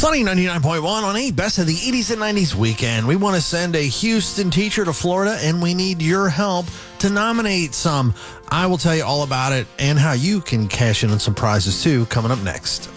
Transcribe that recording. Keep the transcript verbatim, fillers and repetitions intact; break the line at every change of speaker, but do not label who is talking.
Sunny ninety-nine point one on a Best of the eighties and nineties weekend. We want to send a Houston teacher to Florida, and we need your help to nominate some. I will tell you all about it and how you can cash in on some prizes, too, coming up next.